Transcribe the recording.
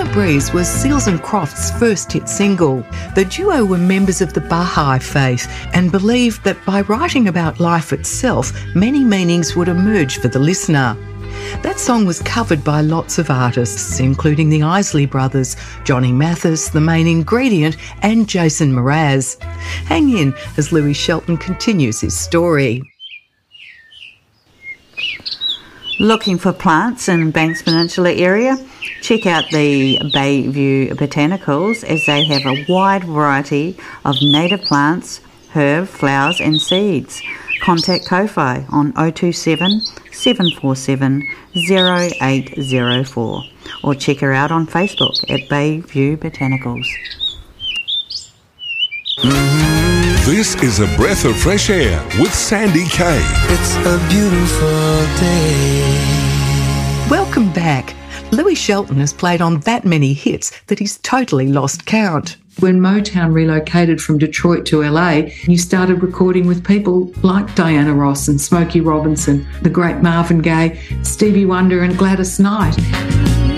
Breeze was Seals and Crofts' first hit single. The duo were members of the Baha'i faith and believed that by writing about life itself, many meanings would emerge for the listener. That song was covered by lots of artists, including the Isley Brothers, Johnny Mathis, The Main Ingredient and Jason Mraz. Hang in as Louis Shelton continues his story. Looking for plants in Banks Peninsula area? Check out the Bayview Botanicals, as they have a wide variety of native plants, herb, flowers and seeds. Contact Ko-Fi on 027 747 0804 or check her out on Facebook at Bayview Botanicals. This is a breath of fresh air with Sandy Kay. It's a beautiful day. Welcome back. Louis Shelton has played on that many hits that he's totally lost count. When Motown relocated from Detroit to LA, you started recording with people like Diana Ross and Smokey Robinson, the great Marvin Gaye, Stevie Wonder and Gladys Knight.